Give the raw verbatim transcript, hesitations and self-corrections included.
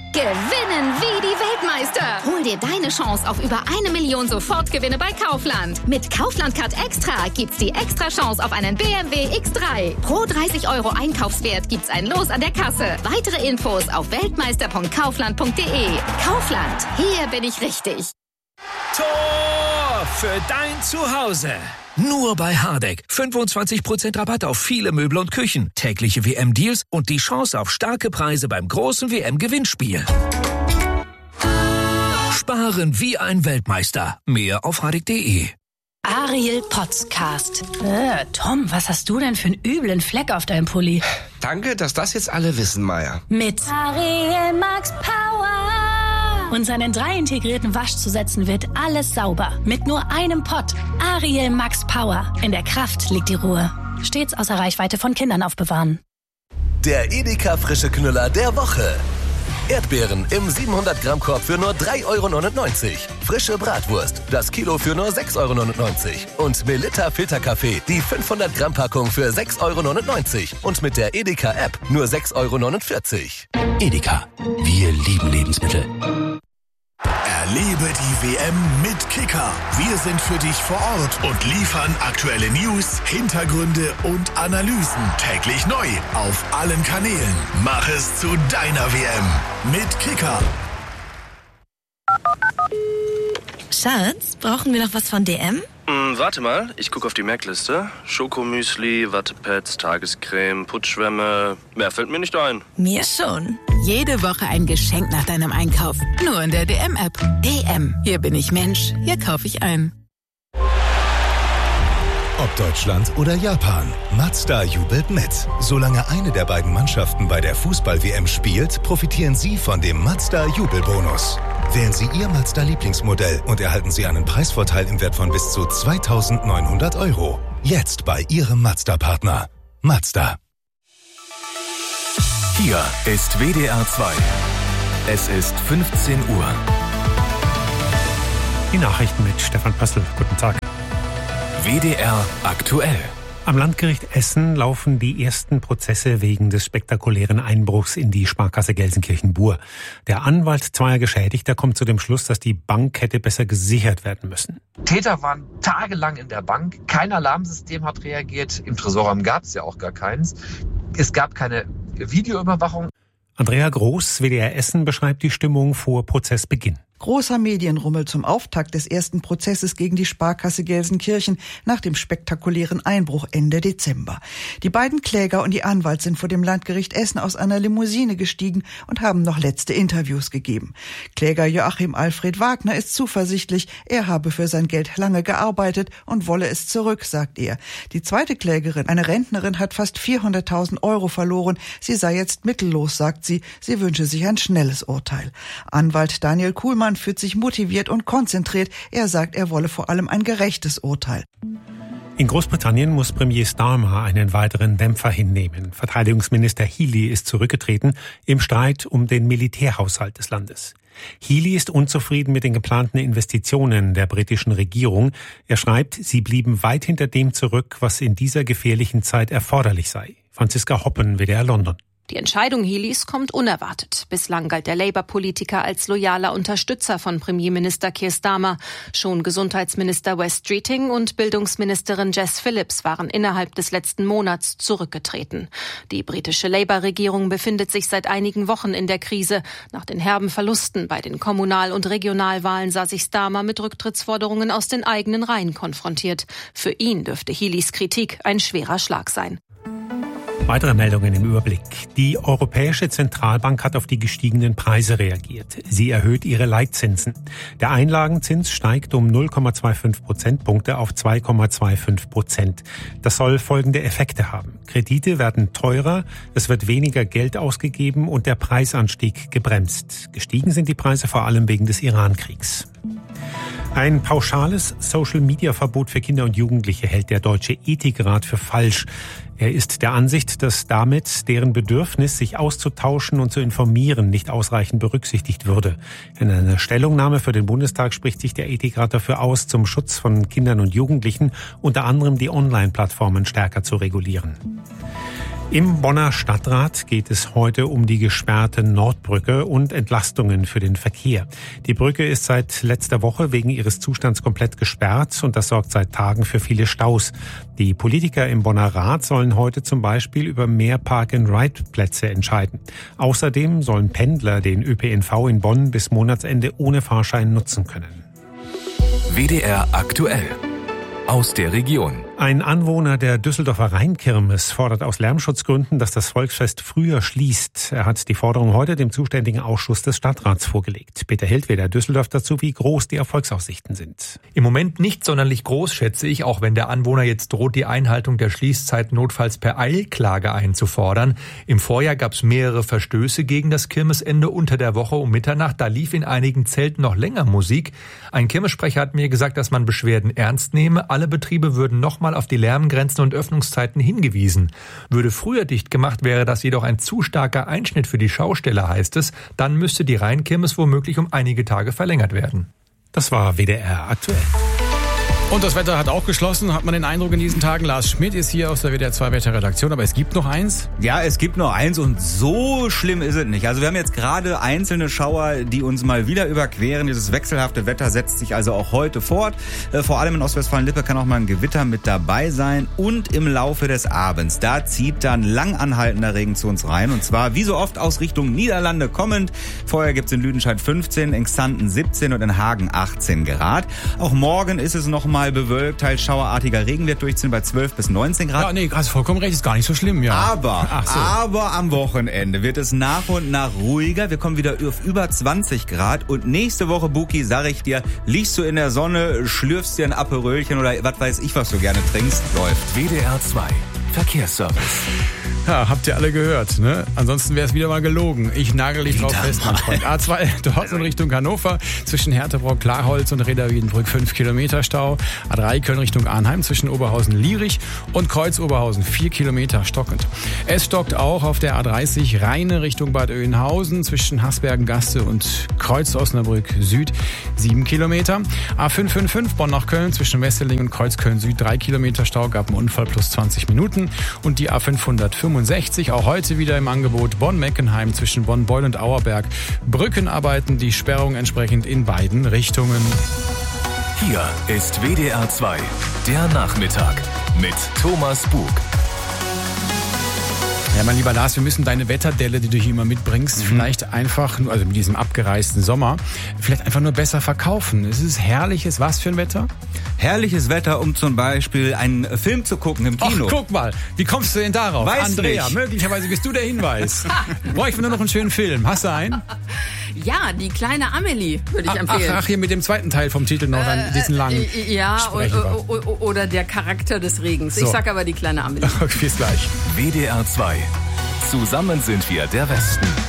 Gewinnen wie die Weltmeister. Hol dir deine Chance auf über eine Million Sofortgewinne bei Kaufland. Mit Kaufland Card Extra gibt's die extra Chance auf einen B M W X drei. Pro dreißig Euro Einkaufswert gibt's ein Los an der Kasse. Weitere Infos auf weltmeister punkt kaufland punkt de. Kaufland, hier bin ich richtig. Tor für dein Zuhause. Nur bei Hardegg. fünfundzwanzig Prozent Rabatt auf viele Möbel und Küchen. Tägliche W M-Deals und die Chance auf starke Preise beim großen W M-Gewinnspiel. Sparen wie ein Weltmeister. Mehr auf hardegg punkt de. Ariel Podcast. Äh, Tom, was hast du denn für einen üblen Fleck auf deinem Pulli? Danke, dass das jetzt alle wissen, Maya. Mit Ariel Max Power. Und seinen drei integrierten Waschzusätzen wird alles sauber. Mit nur einem Pott. Ariel Max Power. In der Kraft liegt die Ruhe. Stets außer Reichweite von Kindern aufbewahren. Der Edeka frische Knüller der Woche. Erdbeeren im siebenhundert Gramm Korb für nur drei Euro neunundneunzig. Frische Bratwurst, das Kilo für nur sechs Euro neunundneunzig. Und Melitta Filterkaffee, die fünfhundert Gramm Packung für sechs Euro neunundneunzig. Und mit der Edeka App nur sechs Euro neunundvierzig. Edeka, wir lieben Lebensmittel. Erlebe die W M mit Kicker. Wir sind für dich vor Ort und liefern aktuelle News, Hintergründe und Analysen täglich neu auf allen Kanälen. Mach es zu deiner W M mit Kicker. Schatz, brauchen wir noch was von D M? Hm, warte mal, ich gucke auf die Merkliste. Schokomüsli, Wattepads, Tagescreme, Putzschwämme. Mehr fällt mir nicht ein. Mir schon. Jede Woche ein Geschenk nach deinem Einkauf. Nur in der D M-App. D M. Hier bin ich Mensch. Hier kaufe ich ein. Ob Deutschland oder Japan, Mazda jubelt mit. Solange eine der beiden Mannschaften bei der Fußball-W M spielt, profitieren Sie von dem Mazda-Jubelbonus. Wählen Sie Ihr Mazda-Lieblingsmodell und erhalten Sie einen Preisvorteil im Wert von bis zu zweitausendneunhundert Euro. Jetzt bei Ihrem Mazda-Partner. Mazda. Hier ist W D R zwei. Es ist fünfzehn Uhr. Die Nachrichten mit Stefan Pössl. Guten Tag. W D R aktuell. Am Landgericht Essen laufen die ersten Prozesse wegen des spektakulären Einbruchs in die Sparkasse Gelsenkirchen-Bur. Der Anwalt zweier Geschädigter kommt zu dem Schluss, dass die Bank hätte besser gesichert werden müssen. Täter waren tagelang in der Bank. Kein Alarmsystem hat reagiert. Im Tresorraum gab es ja auch gar keins. Es gab keine Videoüberwachung. Andrea Groß, W D R Essen, beschreibt die Stimmung vor Prozessbeginn. Großer Medienrummel zum Auftakt des ersten Prozesses gegen die Sparkasse Gelsenkirchen nach dem spektakulären Einbruch Ende Dezember. Die beiden Kläger und die Anwalt sind vor dem Landgericht Essen aus einer Limousine gestiegen und haben noch letzte Interviews gegeben. Kläger Joachim Alfred Wagner ist zuversichtlich, er habe für sein Geld lange gearbeitet und wolle es zurück, sagt er. Die zweite Klägerin, eine Rentnerin, hat fast vierhunderttausend Euro verloren. Sie sei jetzt mittellos, sagt sie. Sie wünsche sich ein schnelles Urteil. Anwalt Daniel Kuhlmann fühlt sich motiviert und konzentriert. Er sagt, er wolle vor allem ein gerechtes Urteil. In Großbritannien muss Premier Starmer einen weiteren Dämpfer hinnehmen. Verteidigungsminister Healey ist zurückgetreten im Streit um den Militärhaushalt des Landes. Healey ist unzufrieden mit den geplanten Investitionen der britischen Regierung. Er schreibt, sie blieben weit hinter dem zurück, was in dieser gefährlichen Zeit erforderlich sei. Franziska Hoppen, W D R London. Die Entscheidung Healeys kommt unerwartet. Bislang galt der Labour-Politiker als loyaler Unterstützer von Premierminister Keir Starmer. Schon Gesundheitsminister Wes Streeting und Bildungsministerin Jess Phillips waren innerhalb des letzten Monats zurückgetreten. Die britische Labour-Regierung befindet sich seit einigen Wochen in der Krise. Nach den herben Verlusten bei den Kommunal- und Regionalwahlen sah sich Starmer mit Rücktrittsforderungen aus den eigenen Reihen konfrontiert. Für ihn dürfte Healeys Kritik ein schwerer Schlag sein. Weitere Meldungen im Überblick. Die Europäische Zentralbank hat auf die gestiegenen Preise reagiert. Sie erhöht ihre Leitzinsen. Der Einlagenzins steigt um null Komma fünfundzwanzig Prozentpunkte auf zwei Komma fünfundzwanzig Prozent. Das soll folgende Effekte haben. Kredite werden teurer, es wird weniger Geld ausgegeben und der Preisanstieg gebremst. Gestiegen sind die Preise vor allem wegen des Iran-Kriegs. Ein pauschales Social-Media-Verbot für Kinder und Jugendliche hält der Deutsche Ethikrat für falsch. Er ist der Ansicht, dass damit deren Bedürfnis, sich auszutauschen und zu informieren, nicht ausreichend berücksichtigt würde. In einer Stellungnahme für den Bundestag spricht sich der Ethikrat dafür aus, zum Schutz von Kindern und Jugendlichen unter anderem die Online-Plattformen stärker zu regulieren. Im Bonner Stadtrat geht es heute um die gesperrte Nordbrücke und Entlastungen für den Verkehr. Die Brücke ist seit letzter Woche wegen ihres Zustands komplett gesperrt und das sorgt seit Tagen für viele Staus. Die Politiker im Bonner Rat sollen heute zum Beispiel über mehr Park-and-Ride-Plätze entscheiden. Außerdem sollen Pendler den Ö P N V in Bonn bis Monatsende ohne Fahrschein nutzen können. W D R aktuell. Aus der Region. Ein Anwohner der Düsseldorfer Rheinkirmes fordert aus Lärmschutzgründen, dass das Volksfest früher schließt. Er hat die Forderung heute dem zuständigen Ausschuss des Stadtrats vorgelegt. Peter Heldweder, Düsseldorf, dazu, wie groß die Erfolgsaussichten sind. Im Moment nicht sonderlich groß, schätze ich, auch wenn der Anwohner jetzt droht, die Einhaltung der Schließzeit notfalls per Eilklage einzufordern. Im Vorjahr gab es mehrere Verstöße gegen das Kirmesende unter der Woche um Mitternacht. Da lief in einigen Zelten noch länger Musik. Ein Kirmessprecher hat mir gesagt, dass man Beschwerden ernst nehme. Alle Betriebe würden nochmal auf die Lärmgrenzen und Öffnungszeiten hingewiesen. Würde früher dicht gemacht, wäre das jedoch ein zu starker Einschnitt für die Schaustelle, heißt es. Dann müsste die Rheinkirmes womöglich um einige Tage verlängert werden. Das war W D R aktuell. Und das Wetter hat auch geschlossen, hat man den Eindruck in diesen Tagen. Lars Schmidt ist hier aus der W D R zwei Wetterredaktion, aber es gibt noch eins. Ja, es gibt noch eins und so schlimm ist es nicht. Also wir haben jetzt gerade einzelne Schauer, die uns mal wieder überqueren. Dieses wechselhafte Wetter setzt sich also auch heute fort. Äh, vor allem in Ostwestfalen-Lippe kann auch mal ein Gewitter mit dabei sein. Und im Laufe des Abends, da zieht dann lang anhaltender Regen zu uns rein. Und zwar wie so oft aus Richtung Niederlande kommend. Vorher gibt's in Lüdenscheid fünfzehn, in Xanten siebzehn und in Hagen achtzehn Grad. Auch morgen ist es noch mal bewölkt, teils schauerartiger Regen wird durchziehen bei zwölf bis neunzehn Grad. Ja, nee, hast vollkommen recht, ist gar nicht so schlimm, ja. Aber, Ach so. aber am Wochenende wird es nach und nach ruhiger. Wir kommen wieder auf über zwanzig Grad und nächste Woche, Buki, sag ich dir, liegst du in der Sonne, schlürfst dir ein Aperölchen oder was weiß ich, was du gerne trinkst, läuft. W D R zwei Verkehrsservice. Ja, habt ihr alle gehört, ne? Ansonsten wäre es wieder mal gelogen. Ich nagel dich drauf fest, mein Freund. A zwei Dortmund Richtung Hannover, zwischen Hertebrock, Klarholz und Reda Wiedenbrück fünf Kilometer Stau. A drei Köln Richtung Arnheim, zwischen Oberhausen Lierich und Kreuz Oberhausen vier Kilometer stockend. Es stockt auch auf der A dreißig Rheine Richtung Bad Oeynhausen, zwischen Hasbergen-Gaste und Kreuz Osnabrück Süd sieben Kilometer. A fünf fünf fünf Bonn nach Köln, zwischen Wesseling und Kreuz Köln Süd drei Kilometer Stau, gab einen Unfall plus zwanzig Minuten. Und die A fünfhundertfünfundsechzig, auch heute wieder im Angebot, Bonn-Meckenheim zwischen Bonn-Beul und Auerberg. Brückenarbeiten, die Sperrung entsprechend in beiden Richtungen. Hier ist W D R zwei, der Nachmittag mit Thomas Bug. Ja, mein lieber Lars, wir müssen deine Wetterdelle, die du hier immer mitbringst, mhm. vielleicht einfach, also mit diesem abgereisten Sommer, vielleicht einfach nur besser verkaufen. Es ist herrliches, was für ein Wetter? Herrliches Wetter, um zum Beispiel einen Film zu gucken im Kino. Ach, guck mal, wie kommst du denn darauf? Weiß Andrea, nicht. Möglicherweise bist du der Hinweis. Bräuchten wir nur noch einen schönen Film. Hast du einen? Ja, die kleine Amelie würde ich ach, empfehlen. Ach, hier mit dem zweiten Teil vom Titel noch, äh, diesen langen. Äh, ja, oder, oder der Charakter des Regens. So. Ich sag aber die kleine Amelie. Okay, bis gleich. W D R zwei. Zusammen sind wir der Westen.